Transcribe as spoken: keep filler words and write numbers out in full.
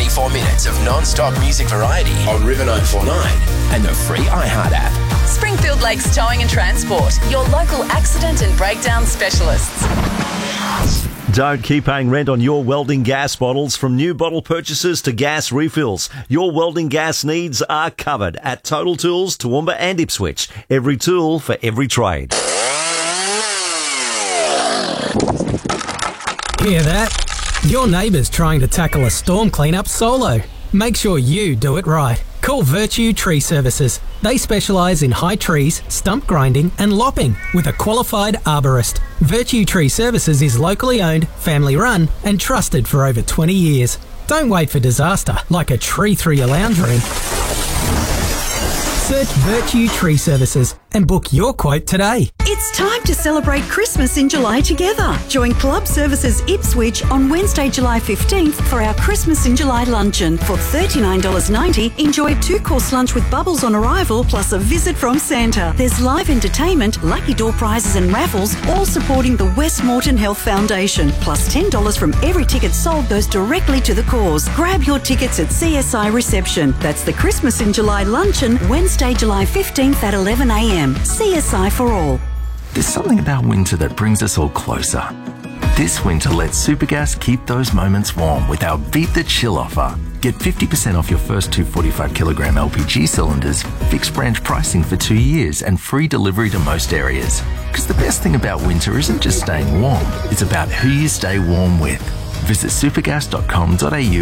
twenty-four minutes of non-stop music variety on River nine four nine and the free iHeart app. Springfield Lakes Towing and Transport, your local accident and breakdown specialists. Don't keep paying rent on your welding gas bottles. From new bottle purchases to gas refills, your welding gas needs are covered at Total Tools, Toowoomba and Ipswich. Every tool for every trade. Hear that? Your neighbour's trying to tackle a storm cleanup solo. Make sure you do it right. Call Virtue Tree Services. They specialise in high trees, stump grinding and lopping with a qualified arborist. Virtue Tree Services is locally owned, family run and trusted for over twenty years. Don't wait for disaster like a tree through your lounge room. Search Virtue Tree Services and book your quote today. It's time to celebrate Christmas in July together. Join Club Services Ipswich on Wednesday, July fifteenth for our Christmas in July luncheon. For thirty-nine dollars ninety, enjoy a two-course lunch with bubbles on arrival plus a visit from Santa. There's live entertainment, lucky door prizes and raffles, all supporting the Westmorton Health Foundation. Plus ten dollars from every ticket sold goes directly to the cause. Grab your tickets at C S I reception. That's the Christmas in July luncheon, Wednesday, July fifteenth at eleven a m. C S I for all. There's something about winter that brings us all closer. This winter, let Supergas keep those moments warm with our Beat the Chill offer. Get fifty percent off your first two forty-five kilogram L P G cylinders, fixed branch pricing for two years and free delivery to most areas. Because the best thing about winter isn't just staying warm, it's about who you stay warm with. Visit supergas dot com dot a u